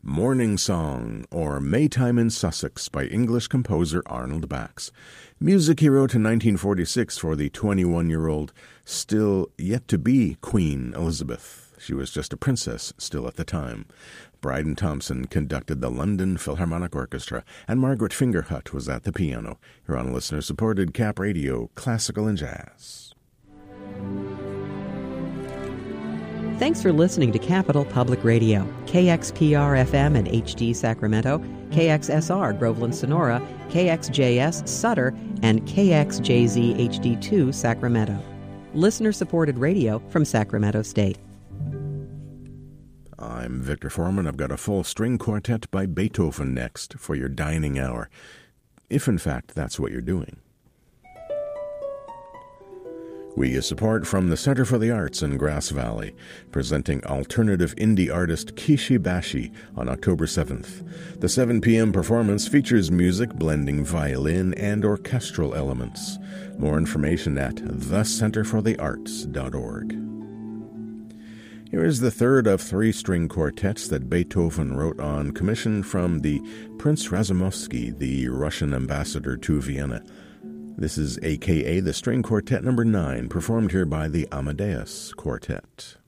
Morning Song, or Maytime in Sussex by English composer Arnold Bax. Music he wrote in 1946 for the 21-year-old, still yet to be Queen Elizabeth. She was just a princess still at the time. Bryden Thompson conducted the London Philharmonic Orchestra, and Margaret Fingerhut was at the piano. You're on listener-supported Cap Radio, Classical and Jazz. Thanks for listening to Capital Public Radio, KXPR-FM and HD Sacramento, KXSR Groveland Sonora, KXJS Sutter, and KXJZ HD2 Sacramento. Listener-supported radio from Sacramento State. I'm Victor Foreman. I've got a full string quartet by Beethoven next for your dining hour, if in fact that's what you're doing. We get support from the Center for the Arts in Grass Valley, presenting alternative indie artist Kishi Bashi on October 7th. The 7 p.m. performance features music blending violin and orchestral elements. More information at thecenterforthearts.org. Here is the third of 3 string quartets that Beethoven wrote on commission from the Prince Razumovsky, the Russian ambassador to Vienna. This is a.k.a. the String Quartet No. 9, performed here by the Amadeus Quartet.